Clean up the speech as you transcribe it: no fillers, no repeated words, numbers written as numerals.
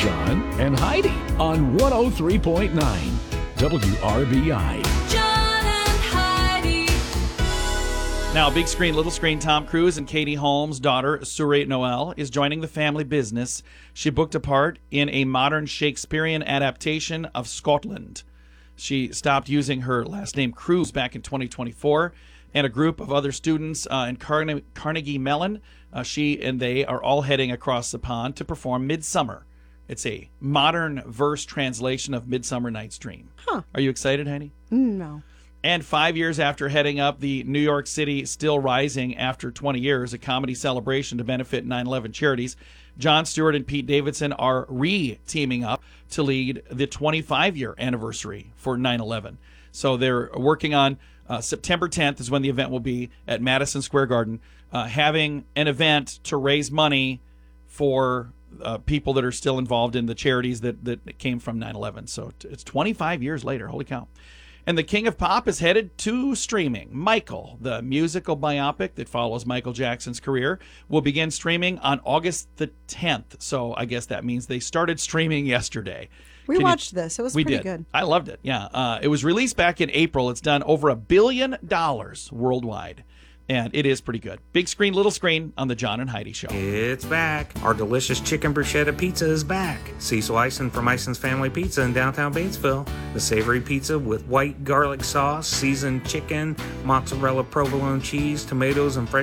John and Heidi on 103.9 WRBI. John and Heidi. Now, big screen, little screen, Tom Cruise and Katie Holmes' daughter, Surrey Noel, is joining the family business. She booked a part in a modern Shakespearean adaptation of Scotland. She stopped using her last name Cruise back in 2024, and a group of other students in Carnegie Mellon, she and they are all heading across the pond to perform Midsummer. It's a modern verse translation of Midsummer Night's Dream. Huh. Are you excited, Heidi? No. And 5 years after heading up the New York City Still Rising After 20 Years, a comedy celebration to benefit 9/11 charities, Jon Stewart and Pete Davidson are re-teaming up to lead the 25-year anniversary for 9/11. So they're working on September 10th is when the event will be at Madison Square Garden, having an event to raise money for people that are still involved in the charities that came from 9/11. So it's 25 years later. Holy cow. And the King of Pop is headed to streaming. Michael, the musical biopic that follows Michael Jackson's career, will begin streaming on August the 10th. So I guess that means they started streaming yesterday. We watched this. It was pretty good. I loved it. Yeah. It was released back in April. It's done over $1 billion worldwide. And it is pretty good. Big screen, little screen on the John and Heidi Show. It's back. Our delicious chicken bruschetta pizza is back. Cecil Ison from Ison's Family Pizza in downtown Batesville. The savory pizza with white garlic sauce, seasoned chicken, mozzarella provolone cheese, tomatoes, and fresh